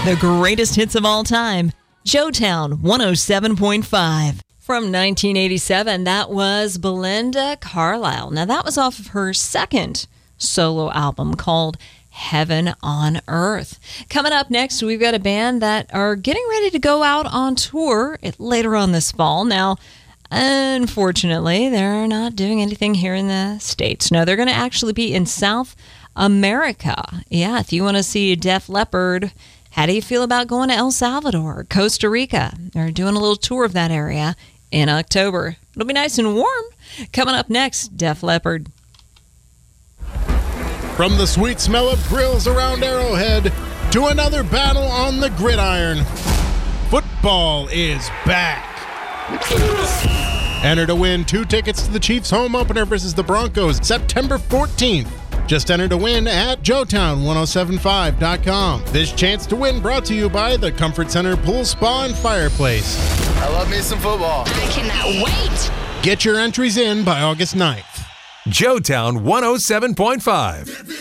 The greatest hits of all time. Joetown 107.5. From 1987, that was Belinda Carlisle. Now, that was off of her second solo album called Heaven on Earth. Coming up next, we've got a band that are getting ready to go out on tour later on this fall. Now, unfortunately, they're not doing anything here in the States. No, they're going to actually be in South America. Yeah, if you want to see Def Leppard, how do you feel about going to El Salvador, Costa Rica? They're doing a little tour of that area in October. It'll be nice and warm. Coming up next, Def Leppard. From the sweet smell of grills around Arrowhead to another battle on the gridiron, football is back. Enter to win 2 tickets to the Chiefs home opener versus the Broncos September 14th. Just enter to win at joetown1075.com. This chance to win brought to you by the Comfort Center Pool Spa and Fireplace. I love me some football. I cannot wait. Get your entries in by August 9th. Joetown 107.5.